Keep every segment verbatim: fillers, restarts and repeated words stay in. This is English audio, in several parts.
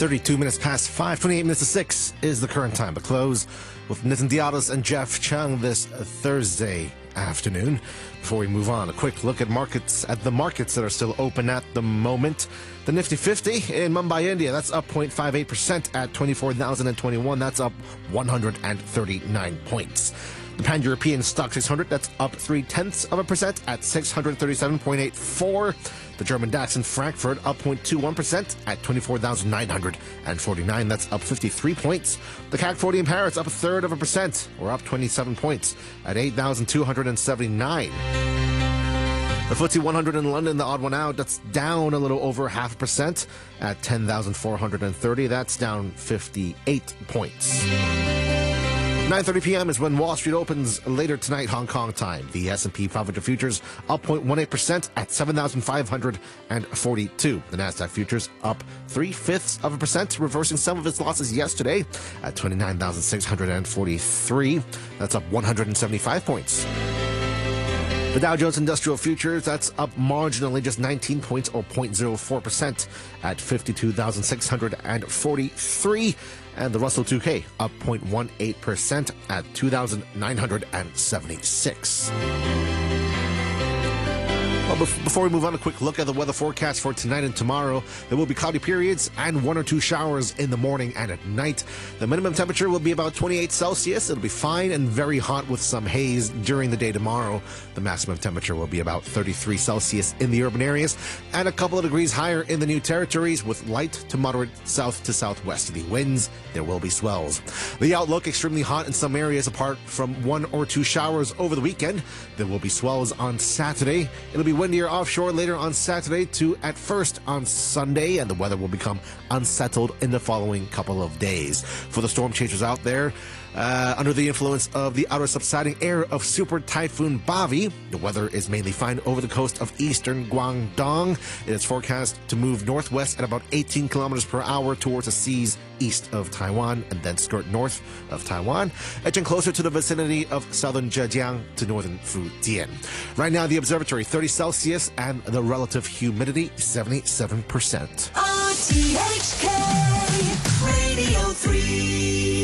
thirty-two minutes past five, twenty-eight minutes to six is the current time to close with Nitin Diadas and Jeff Chung this Thursday afternoon. Before we move on, a quick look at markets at the markets that are still open at the moment. The Nifty fifty in Mumbai, India, that's up zero point five eight percent at twenty-four thousand twenty-one. That's up one hundred thirty-nine points. The Pan-European Stock six hundred, that's up three-tenths of a percent at six hundred thirty-seven point eight four. The German DAX in Frankfurt up zero point two one percent at twenty-four thousand nine hundred forty-nine. That's up fifty-three points. The C A C forty in Paris up a third of a percent, or up twenty-seven points at eight thousand two hundred seventy-nine. The F T S E one hundred in London, the odd one out, that's down a little over half a percent at ten thousand four hundred thirty. That's down fifty-eight points. nine thirty p.m. is when Wall Street opens later tonight, Hong Kong time. The S and P five hundred futures up zero point one eight percent at seven thousand five hundred forty-two. The Nasdaq futures up three-fifths of a percent, reversing some of its losses yesterday at twenty-nine thousand six hundred forty-three. That's up one hundred seventy-five points. The Dow Jones Industrial Futures, that's up marginally, just nineteen points or zero point zero four percent at fifty-two thousand six hundred forty-three. And the Russell two K up zero point one eight percent at two thousand nine hundred seventy-six. Well, before we move on, a quick look at the weather forecast for tonight and tomorrow. There will be cloudy periods and one or two showers in the morning and at night. The minimum temperature will be about twenty-eight Celsius. It'll be fine and very hot with some haze during the day tomorrow. The maximum temperature will be about thirty-three Celsius in the urban areas and a couple of degrees higher in the New Territories with light to moderate south to southwesterly winds. There will be swells. The outlook, extremely hot in some areas apart from one or two showers over the weekend. There will be swells on Saturday. It'll be windier offshore later on Saturday to at first on Sunday, and the weather will become unsettled in the following couple of days. For the storm chasers out there, uh, under the influence of the outer subsiding air of Super Typhoon Bavi, the weather is mainly fine over the coast of eastern Guangdong. It is forecast to move northwest at about eighteen kilometers per hour towards the seas east of Taiwan and then skirt north of Taiwan, edging closer to the vicinity of southern Zhejiang to northern Fujian. Right now, the observatory thirty Celsius and the relative humidity seventy-seven percent. R T H K Radio three.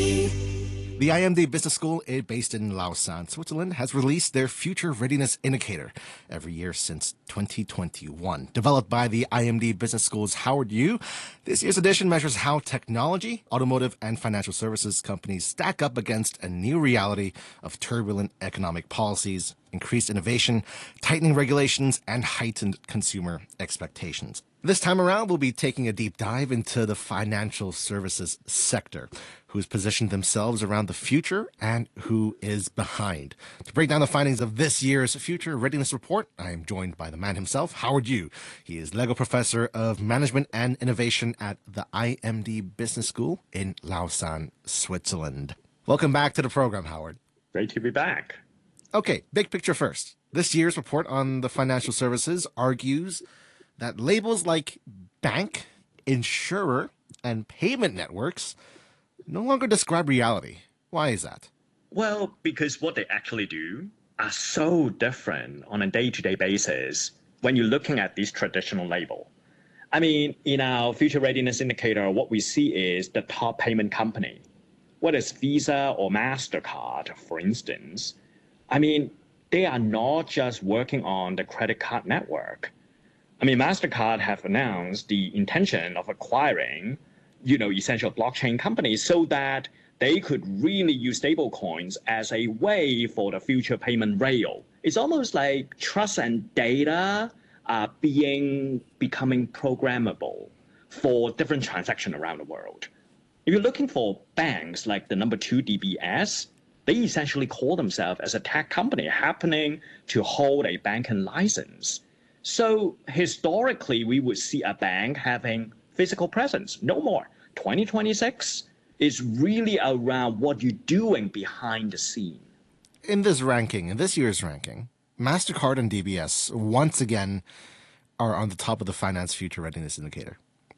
The I M D Business School, based in Lausanne, Switzerland, has released their Future Readiness Indicator every year since twenty twenty-one. Developed by the I M D Business School's Howard Yu, this year's edition measures how technology, automotive, and financial services companies stack up against a new reality of turbulent economic policies, increased innovation, tightening regulations, and heightened consumer expectations. This time around, we'll be taking a deep dive into the financial services sector, who's positioned themselves around the future and who is behind. To break down the findings of this year's Future Readiness Report, I am joined by the man himself, Howard Yu. He is Lego Professor of Management and Innovation at the I M D Business School in Lausanne, Switzerland. Welcome back to the program, Howard. Great to be back. Okay, big picture first. This year's report on the financial services argues that labels like bank, insurer, and payment networks no longer describe reality. Why is that? Well, because what they actually do are so different on a day-to-day basis when you're looking at this traditional label. I mean, in our Future Readiness Indicator, what we see is the top payment company. Whether it's Visa or MasterCard, for instance, I mean, they are not just working on the credit card network. I mean, MasterCard have announced the intention of acquiring, you know, essential blockchain companies so that they could really use stablecoins as a way for the future payment rail. It's almost like trust and data are being becoming programmable for different transactions around the world. If you're looking for banks like the number two D B S, they essentially call themselves as a tech company happening to hold a banking license. So historically, we would see a bank having physical presence, no more. twenty twenty-six is really around what you're doing behind the scene. In this ranking, in this year's ranking, MasterCard and D B S once again are on the top of the Finance Future Readiness Indicator.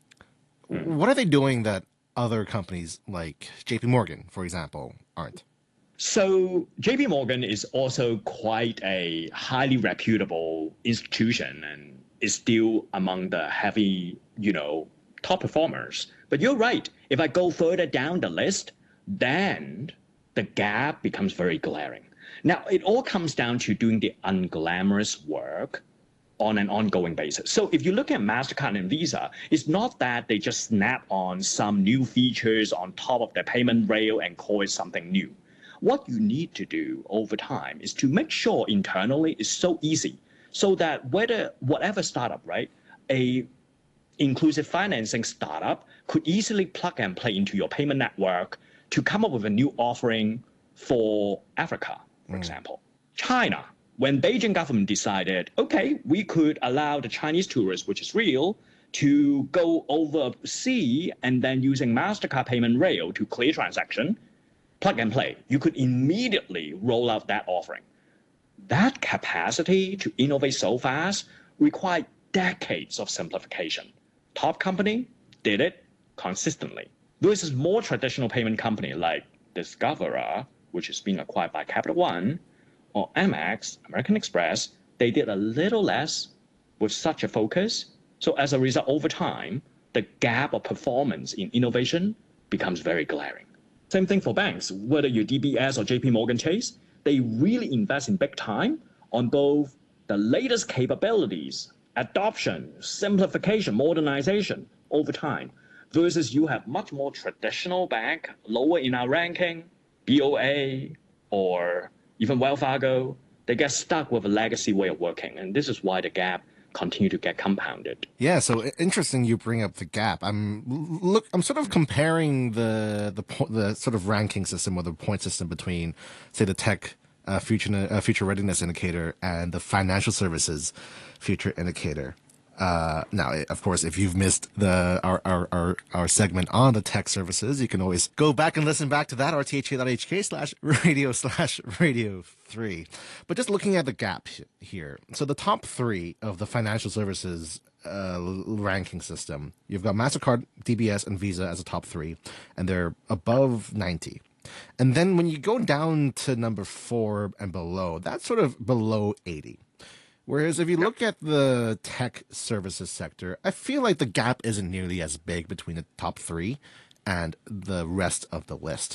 Mm. What are they doing that other companies like J P Morgan, for example, aren't? So J P Morgan is also quite a highly reputable institution and is still among the heavy, you know, top performers. But you're right. If I go further down the list, then the gap becomes very glaring. Now, it all comes down to doing the unglamorous work on an ongoing basis. So if you look at MasterCard and Visa, it's not that they just snap on some new features on top of their payment rail and call it something new. What you need to do over time is to make sure internally it's so easy so that whether whatever startup, right, a inclusive financing startup could easily plug and play into your payment network to come up with a new offering for Africa, for mm. example. China, when Beijing government decided, okay, we could allow the Chinese tourists, which is real, to go overseas and then using MasterCard payment rail to clear transaction, plug and play. You could immediately roll out that offering. That capacity to innovate so fast required decades of simplification. Top company did it consistently. Versus more traditional payment company like Discover, which has been acquired by Capital One, or Amex, American Express, they did a little less with such a focus. So as a result, over time, the gap of performance in innovation becomes very glaring. Same thing for banks, whether you're D B S or J P Morgan Chase, they really invest in big time on both the latest capabilities, adoption, simplification, modernization over time, versus you have much more traditional bank, lower in our ranking, B O A or even Wells Fargo, they get stuck with a legacy way of working. And this is why the gap continue to get compounded. Yeah, so interesting you bring up the gap. I'm look I'm sort of comparing the the the sort of ranking system or the point system between, say, the tech uh, future uh, future readiness indicator and the financial services future indicator. Uh, now, of course, if you've missed the our, our, our, our segment on the tech services, you can always go back and listen back to that, r t h a dot h k slash radio slash radio three. But just looking at the gap here, so the top three of the financial services uh, ranking system, you've got MasterCard, D B S, and Visa as a top three, and they're above ninety. And then when you go down to number four and below, that's sort of below eighty. Whereas if you look at the tech services sector, I feel like the gap isn't nearly as big between the top three and the rest of the list.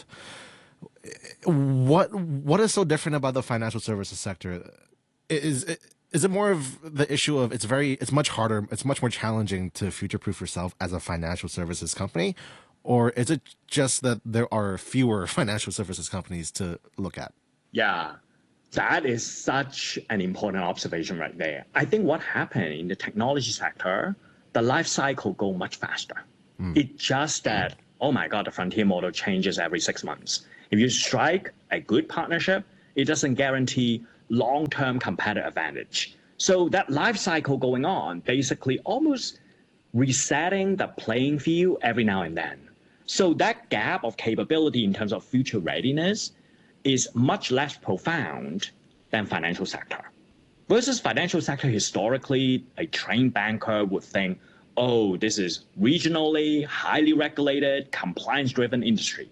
What what is so different about the financial services sector? Is is it more of the issue of it's very it's much harder, it's much more challenging to future-proof yourself as a financial services company, or is it just that there are fewer financial services companies to look at? Yeah. That is such an important observation right there. I think what happened in the technology sector, the life cycle go much faster. Mm. It's just that, mm. oh my God, the frontier model changes every six months. If you strike a good partnership, it doesn't guarantee long-term competitive advantage. So that life cycle going on, basically almost resetting the playing field every now and then. So that gap of capability in terms of future readiness is much less profound than financial sector. Versus financial sector, historically, a trained banker would think, oh, this is regionally, highly regulated, compliance-driven industry.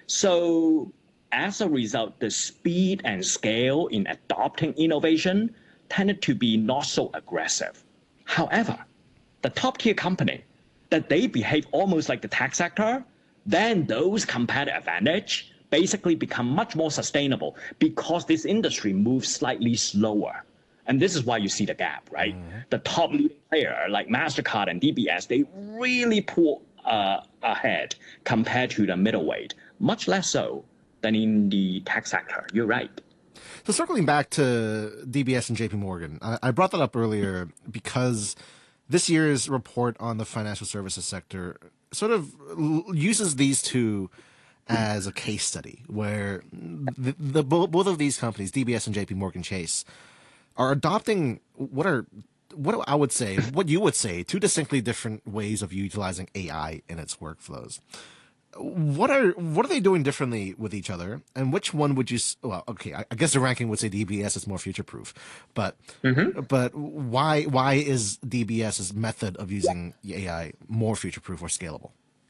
So as a result, the speed and scale in adopting innovation tended to be not so aggressive. However, the top-tier company, that they behave almost like the tech sector, then those competitive advantage basically become much more sustainable because this industry moves slightly slower. And this is why you see the gap, right? Mm-hmm. The top leading player like MasterCard and D B S, they really pull uh, ahead compared to the middleweight, much less so than in the tech sector. You're right. So circling back to D B S and J P Morgan, I, I brought that up earlier because this year's report on the financial services sector sort of uses these two as a case study where the, the both of these companies, D B S and J P Morgan Chase, are adopting what are what I would say, what you would say, two distinctly different ways of utilizing A I in its workflows. What are what are they doing differently with each other, and which one would you? Well, okay, I, I guess the ranking would say D B S is more future proof, but mm-hmm. but why why is DBS's method of using A I more future proof or scalable?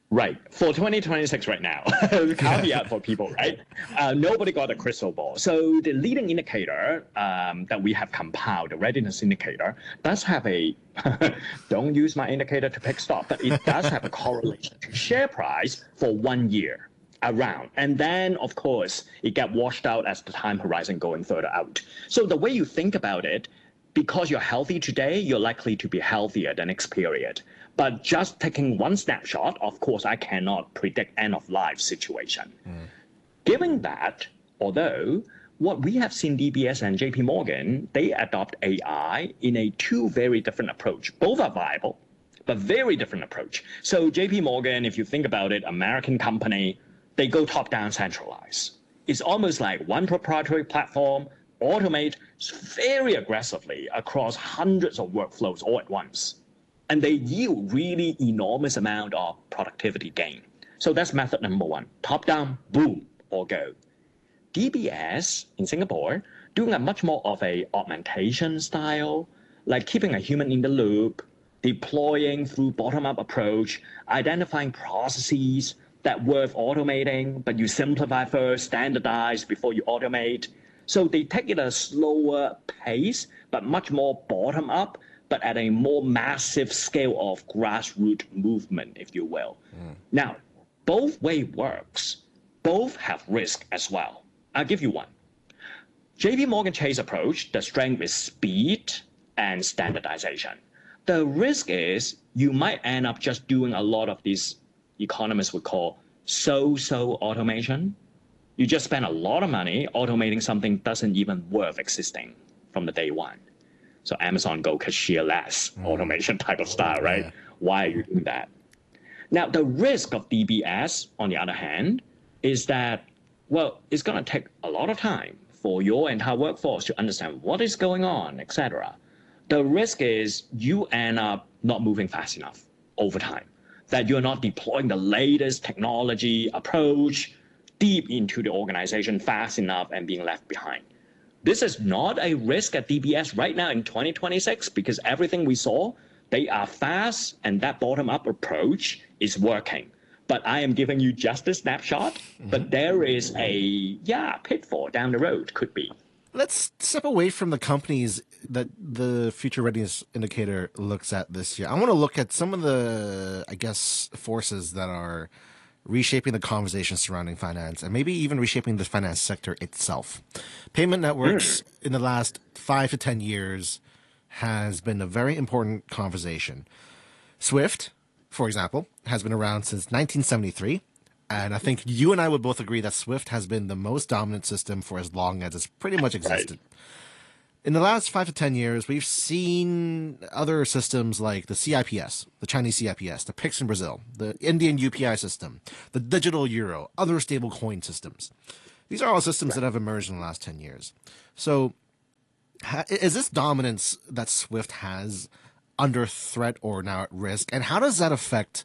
Right. For twenty twenty-six right now, caveat for people, right? Uh, nobody got a crystal ball. So the leading indicator um, that we have compiled, the readiness indicator, does have a, don't use my indicator to pick stock, but it does have a correlation to share price for one year around. And then, of course, it get washed out as the time horizon going further out. So the way you think about it, because you're healthy today, you're likely to be healthier the next period. But just taking one snapshot, of course, I cannot predict end of life situation. Mm. Given that, although what we have seen D B S and J P Morgan, they adopt A I in a two very different approach. Both are viable, but very different approach. So J P Morgan, if you think about it, American company, they go top down centralized. It's almost like one proprietary platform, automate very aggressively across hundreds of workflows all at once. And they yield really enormous amount of productivity gain. So that's method number one. Top down, boom, or go. D B S in Singapore doing a much more of a augmentation style, like keeping a human in the loop, deploying through bottom-up approach, identifying processes that worth automating, but you simplify first, standardize before you automate. So they take it at a slower pace, but much more bottom-up, but at a more massive scale of grassroots movement, if you will. Mm. Now, both way works. Both have risk as well. I'll give you one. J P Morgan Chase approach, the strength is speed and standardization. The risk is you might end up just doing a lot of these economists would call so-so automation. You just spend a lot of money automating something doesn't even worth existing from the day one. So Amazon go cashier less mm. automation type of style, right? Yeah. Why are you doing that? Now, the risk of D B S, on the other hand, is that, well, it's going to take a lot of time for your entire workforce to understand what is going on, et cetera. The risk is you end up not moving fast enough over time, that you're not deploying the latest technology approach deep into the organization fast enough and being left behind. This is not a risk at D B S right now in twenty twenty-six because everything we saw, they are fast and that bottom-up approach is working. But I am giving you just a snapshot, mm-hmm. but there is a, yeah, pitfall down the road, could be. Let's step away from the companies that the Future Readiness Indicator looks at this year. I want to look at some of the, I guess, forces that are reshaping the conversation surrounding finance and maybe even reshaping the finance sector itself. Payment networks mm. in the last five to ten years has been a very important conversation. SWIFT, for example, has been around since nineteen seventy-three. And I think you and I would both agree that SWIFT has been the most dominant system for as long as it's pretty much existed. Right. In the last five to ten years, we've seen other systems like the C I P S, the Chinese C I P S, the P I X in Brazil, the Indian U P I system, the digital euro, other stable coin systems. These are all systems right. that have emerged in the last ten years. So ha- is this dominance that SWIFT has under threat or now at risk? And how does that affect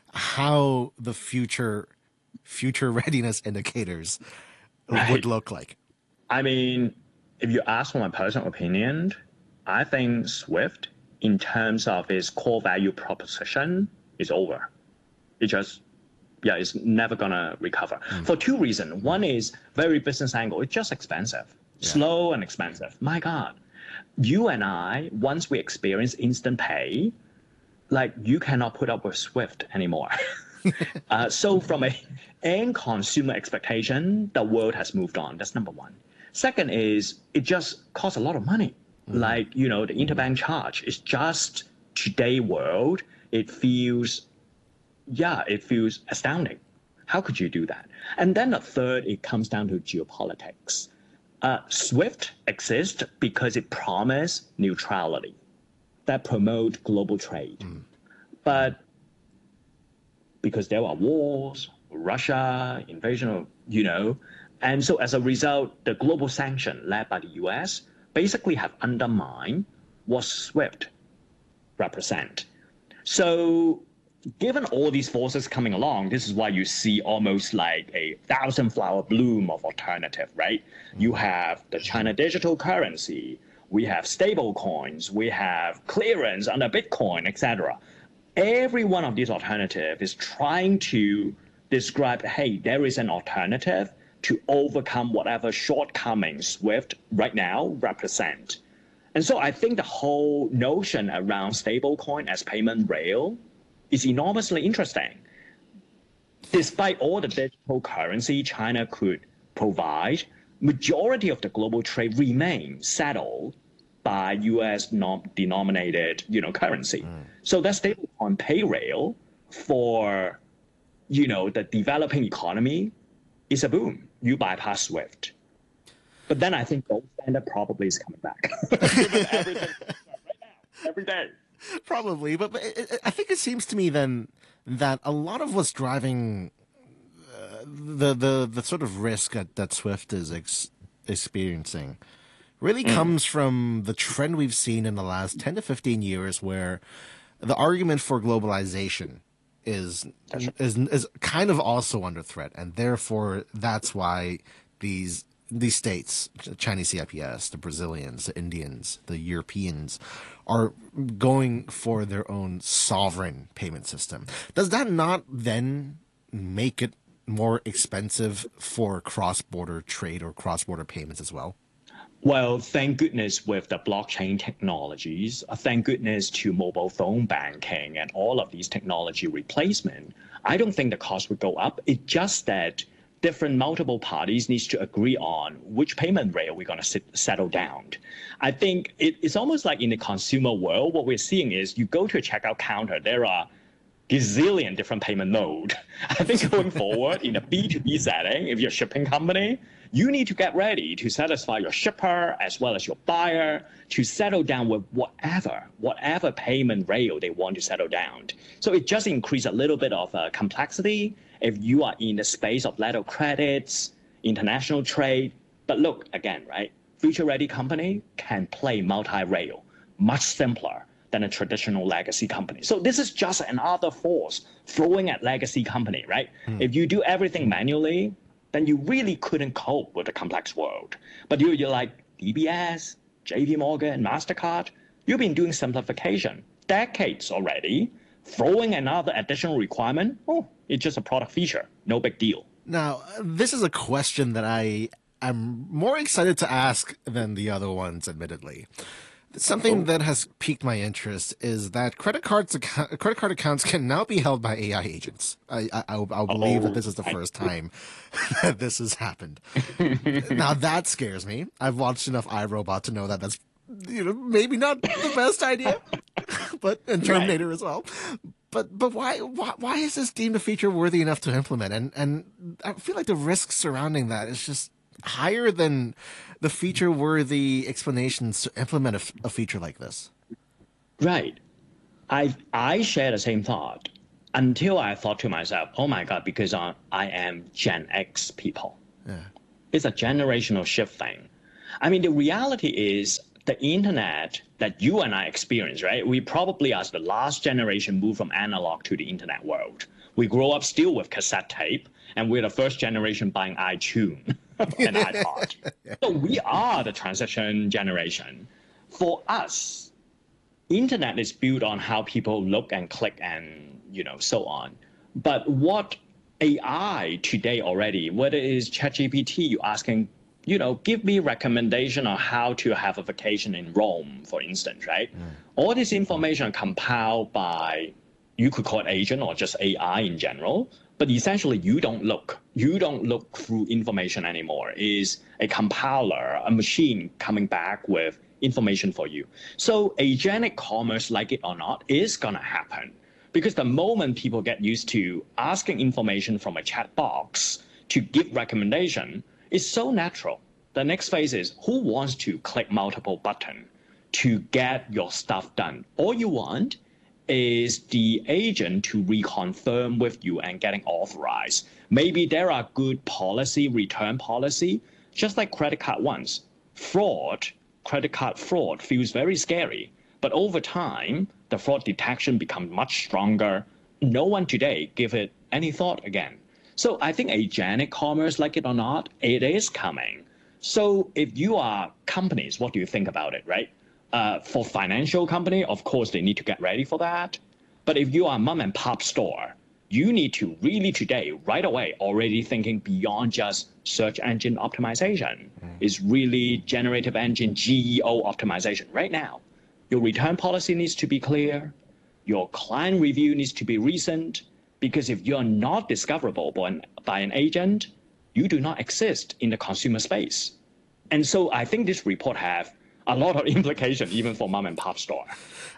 how the future future readiness indicators right. would look like? I mean, if you ask for my personal opinion, I think SWIFT, in terms of its core value proposition, is over. It just, yeah, it's never going to recover. Mm. For two reasons. One is very business angle. It's just expensive, yeah. slow and expensive. My God, you and I, once we experience instant pay, like you cannot put up with SWIFT anymore. uh, so from a end consumer expectation, the world has moved on. That's number one. Second is it just costs a lot of money. Mm-hmm. Like, you know, the interbank charge is just today world. It feels, yeah, it feels astounding. How could you do that? And then the third, it comes down to geopolitics. Uh, SWIFT exists because it promised neutrality that promote global trade. Mm. But because there are wars, Russia, invasion of, you know, and so as a result, the global sanction led by the U S basically have undermined what SWIFT represent. So given all these forces coming along, this is why you see almost like a thousand flower bloom of alternative, right? You have the China digital currency, we have stable coins, we have clearance under Bitcoin, et cetera. every one of these alternatives is trying to describe, hey, there is an alternative to overcome whatever shortcomings SWIFT right now represent. And so I think the whole notion around stablecoin as payment rail is enormously interesting. Despite all the digital currency China could provide, majority of the global trade remains settled by U S denominated, you know, currency. Mm. So that stablecoin pay rail for, you know, the developing economy is a boom. You bypass SWIFT. But then I think gold standard probably is coming back. Given everything right now, every day. Probably, but, but it, I think it seems to me then that a lot of what's driving uh, the the the sort of risk that, that SWIFT is ex- experiencing really mm. comes from the trend we've seen in the last ten to fifteen years, where the argument for globalization is is is kind of also under threat, and therefore that's why these these states, Chinese C I P S, the Brazilians, the Indians, the Europeans, are going for their own sovereign payment system. Does that not then make it more expensive for cross-border trade or cross-border payments as well? Well, thank goodness with the blockchain technologies, thank goodness to mobile phone banking and all of these technology replacement, I don't think the cost would go up. It's just that different multiple parties needs to agree on which payment rail we're going to settle down. I think it, it's almost like in the consumer world, what we're seeing is you go to a checkout counter, there are gazillion different payment mode. I think going forward in a B two B setting, if you're a shipping company, you need to get ready to satisfy your shipper as well as your buyer to settle down with whatever, whatever payment rail they want to settle down. So it just increases a little bit of uh, complexity if you are in the space of letter credits, international trade. But look, again, right, future-ready company can play multi-rail, much simpler than a traditional legacy company. So this is just another force throwing at legacy company, right? Hmm. If you do everything manually, then you really couldn't cope with the complex world. But you, you're like D B S, J P Morgan, MasterCard, you've been doing simplification decades already. Throwing another additional requirement, oh, it's just a product feature. No big deal. Now, this is a question that I am more excited to ask than the other ones, admittedly. Something that has piqued my interest is that credit cards, credit card accounts can now be held by A I agents. I, I, I'll, I'll believe oh, that this is the first time that this has happened. Now that scares me. I've watched enough iRobot to know that that's, you know, maybe not the best idea, but and Terminator right. as well. But but why why why is this deemed a feature worthy enough to implement? And and I feel like the risk surrounding that is just higher than the feature-worthy explanations to implement a, a feature like this. Right. I I share the same thought until I thought to myself, oh my God, because I, I am Gen X people. Yeah. It's a generational shift thing. I mean, the reality is the internet that you and I experience, right? We probably are the last generation moved from analog to the internet world. We grow up still with cassette tape, and we're the first generation buying iTunes and iPod. So we are the transition generation. For us, internet is built on how people look and click and, you know, so on. But what A I today already, whether it is ChatGPT, you asking, you know, give me recommendation on how to have a vacation in Rome, for instance, right? Mm. All this information compiled by, you could call it agent or just A I in general, but essentially you don't look. You don't look through information anymore. It's a compiler, a machine coming back with information for you. So agentic commerce, like it or not, is going to happen. Because the moment people get used to asking information from a chat box to give recommendation, it's so natural. The next phase is who wants to click multiple buttons to get your stuff done? All you want is the agent to reconfirm with you and getting authorized. Maybe there are good policy, return policy, just like credit card ones. Fraud, credit card fraud feels very scary. But over time, the fraud detection becomes much stronger. No one today give it any thought again. So I think agentic commerce, like it or not, it is coming. So if you are companies, what do you think about it, right? Uh, for financial company, of course, they need to get ready for that. But if you are a mom and pop store, you need to really today, right away, already thinking beyond just search engine optimization. Mm. It's really generative engine G E O optimization. Right now, your return policy needs to be clear. Your client review needs to be recent. Because if you're not discoverable by an, by an agent, you do not exist in the consumer space. And so I think this report have a lot of implication even for mom and pop store.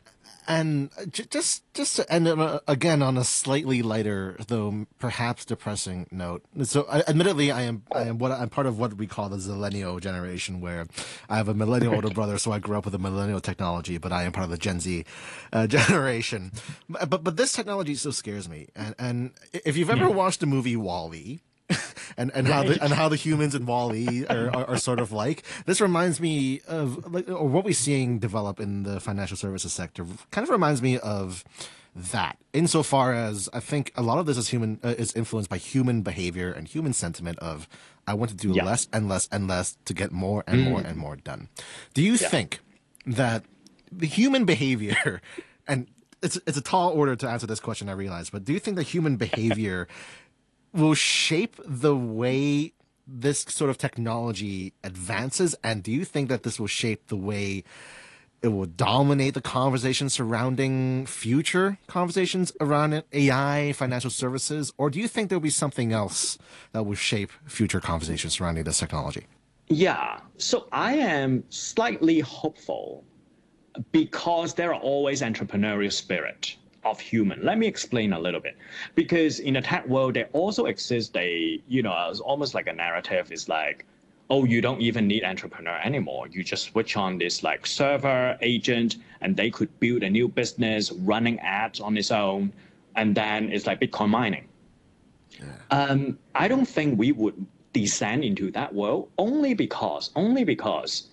And just, just to end uh, again on a slightly lighter, though perhaps depressing note. So, uh, admittedly, I am, I am what I'm part of what we call the Zillennial generation, where I have a millennial older brother, so I grew up with a millennial technology, but I am part of the Gen Z uh, generation. But, but but this technology so scares me. And and if you've ever watched the movie WALL-E, and and how the and how the humans in WALL-E are, are, are sort of like. This reminds me of like or what we're seeing develop in the financial services sector. Kind of reminds me of that, insofar as I think a lot of this is human uh, is influenced by human behavior and human sentiment of I want to do yeah. less and less and less to get more and mm. more and more done. Do you yeah. think that the human behavior and it's it's a tall order to answer this question, I realize, but do you think that human behavior will shape the way this sort of technology advances? And do you think that this will shape the way it will dominate the conversation surrounding future conversations around A I, financial services? Or do you think there'll be something else that will shape future conversations surrounding this technology? Yeah, so I am slightly hopeful because there are always entrepreneurial spirit of human. Let me explain a little bit. Because in the tech world, there also exists a, you know, it's almost like a narrative. It's like, oh, you don't even need entrepreneur anymore. You just switch on this like server agent and they could build a new business running ads on its own. And then it's like Bitcoin mining. Yeah. Um, I don't think we would descend into that world only because, only because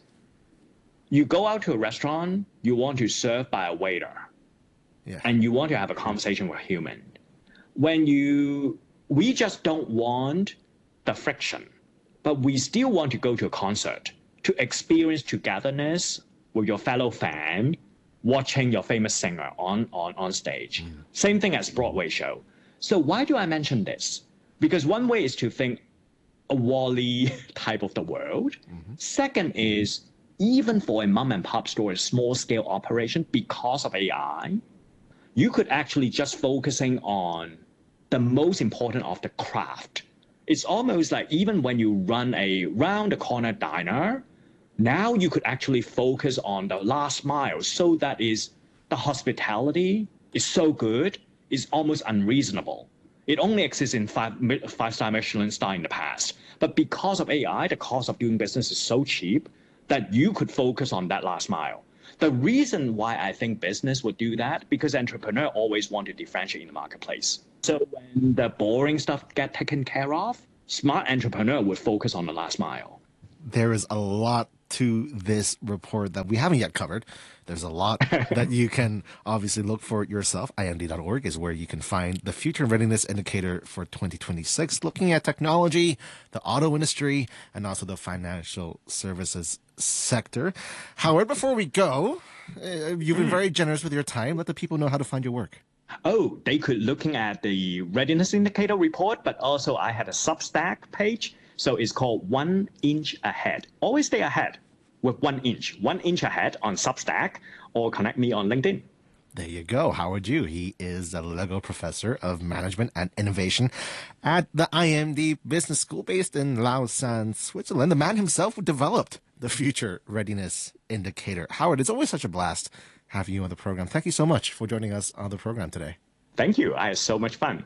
you go out to a restaurant, you want to serve by a waiter. Yeah. And you want to have a conversation with a human. When you, we just don't want the friction, but we still want to go to a concert to experience togetherness with your fellow fan, watching your famous singer on, on, on stage. Mm. Same thing as Broadway show. So why do I mention this? Because one way is to think a WALL-E type of the world. Mm-hmm. Second is, even for a mom and pop store, a small scale operation, because of A I, you could actually just focusing on the most important of the craft. It's almost like even when you run a round the corner diner, now you could actually focus on the last mile. So that is the hospitality is so good, it's almost unreasonable. It only exists in five, five-star Michelin star in the past. But because of A I, the cost of doing business is so cheap that you could focus on that last mile. The reason why I think business would do that, because entrepreneur always want to differentiate in the marketplace. So when the boring stuff get taken care of, smart entrepreneur would focus on the last mile. There is a lot to this report that we haven't yet covered. There's a lot that you can obviously look for yourself. I M D dot org is where you can find the Future Readiness Indicator for twenty twenty-six, looking at technology, the auto industry, and also the financial services sector. Howard, before we go, uh, you've been very generous with your time. Let the people know how to find your work. Oh, they could looking at the Readiness Indicator report, but also I had a Substack page. So it's called One Inch Ahead. Always stay ahead with one inch. One inch ahead on Substack, or connect me on LinkedIn. There you go. Howard Yu. He is the Lego Professor of Management and Innovation at the I M D Business School based in Lausanne, Switzerland. The man himself who developed the Future Readiness Indicator. Howard, it's always such a blast having you on the program. Thank you so much for joining us on the program today. Thank you. I had so much fun.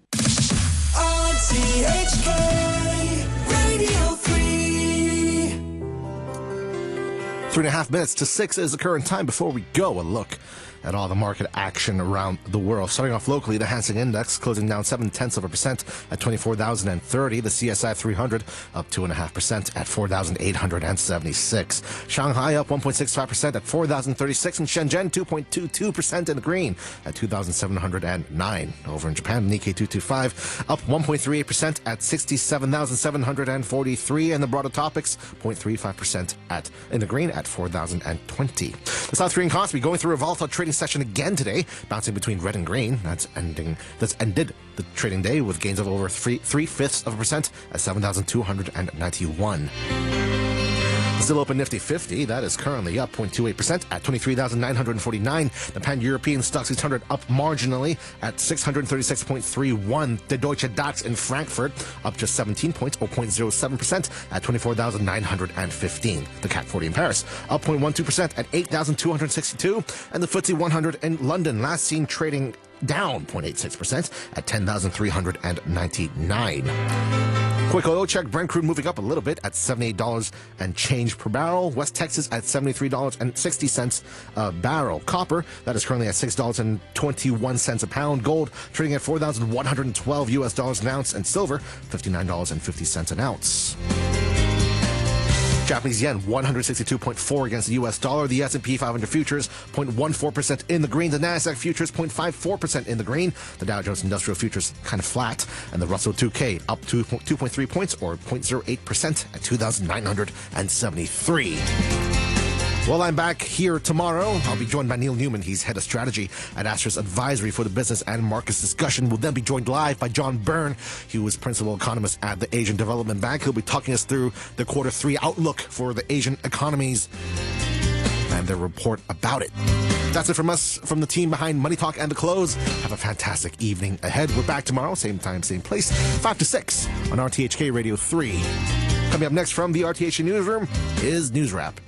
R T H K Radio three. Three and a half minutes to six is the current time. Before we go, a look at all the market action around the world. Starting off locally, the Hang Seng Index closing down seven tenths of a percent at twenty-four thousand thirty. The C S I three hundred up two and a half percent at four thousand eight hundred seventy-six. Shanghai up one point six five percent at four thousand thirty-six, and Shenzhen two point two two percent in the green at two thousand seven hundred nine. Over in Japan, Nikkei two twenty-five up one point three eight percent at sixty-seven thousand seven hundred forty-three, and the broader topics zero point three five percent at in the green at four thousand twenty. The South Korean Kospi going through a volatile trading trading session again today, bouncing between red and green. That's ending. That's ended the trading day with gains of over three three fifths of a percent at seven thousand two hundred ninety-one. The still open Nifty fifty, that is currently up zero point two eight percent at twenty-three thousand nine hundred forty-nine. The Pan-European Stock six hundred up marginally at six hundred thirty-six point three one. The Deutsche DAX in Frankfurt up just seventeen points or zero point zero seven percent at twenty-four thousand nine hundred fifteen. The C A C forty in Paris up zero point one two percent at eight thousand two hundred sixty-two. And the F T S E one hundred in London last seen trading down zero point eight six percent at ten thousand three hundred ninety-nine. Quick oil check. Brent crude moving up a little bit at seventy-eight dollars and change per barrel. West Texas at seventy-three dollars and sixty cents a barrel. Copper, that is currently at six dollars and twenty-one cents a pound. Gold trading at four thousand one hundred twelve U S dollars an ounce. And silver, fifty-nine dollars and fifty cents an ounce. Japanese yen, one hundred sixty-two point four against the U S dollar. The S and P five hundred futures, zero point one four percent in the green. The NASDAQ futures, zero point five four percent in the green. The Dow Jones Industrial Futures, kind of flat. And the Russell two K, up two point three points, or zero point zero eight percent at two thousand nine hundred seventy-three. Well, I'm back here tomorrow. I'll be joined by Neil Newman. He's head of strategy at Asterisk Advisory for the business and markets discussion. We'll then be joined live by John Byrne. He was principal economist at the Asian Development Bank. He'll be talking us through the quarter three outlook for the Asian economies and their report about it. That's it from us, from the team behind Money Talk and The Close. Have a fantastic evening ahead. We're back tomorrow, same time, same place, five to six on R T H K Radio three. Coming up next from the R T H K Newsroom is News Wrap.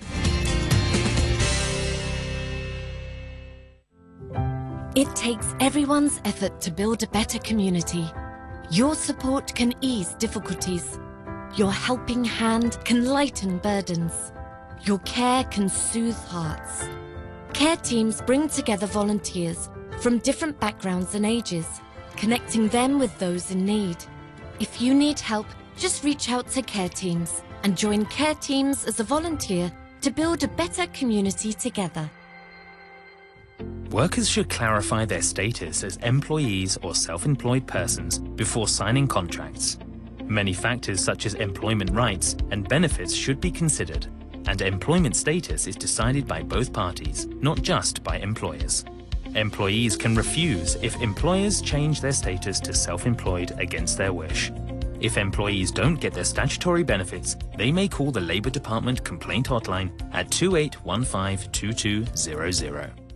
It takes everyone's effort to build a better community. Your support can ease difficulties. Your helping hand can lighten burdens. Your care can soothe hearts. Care teams bring together volunteers from different backgrounds and ages, connecting them with those in need. If you need help, just reach out to Care Teams and join Care Teams as a volunteer to build a better community together. Workers should clarify their status as employees or self-employed persons before signing contracts. Many factors such as employment rights and benefits should be considered, and employment status is decided by both parties, not just by employers. Employees can refuse if employers change their status to self-employed against their wish. If employees don't get their statutory benefits, they may call the Labour Department complaint hotline at two eight one five two two zero zero.